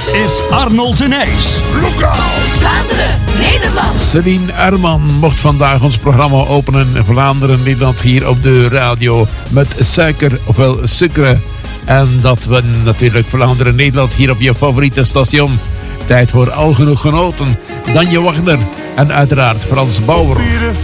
is Arnold de Nijs. Lookout! Vlaanderen, Nederland. Celine Erman mocht vandaag ons programma openen in Vlaanderen, Nederland, hier op de radio met suiker, ofwel sukkeren. En dat we natuurlijk Vlaanderen, Nederland, hier op je favoriete station. Tijd voor Al Genoeg Genoten, Danje Wagner en uiteraard Frans Bauer.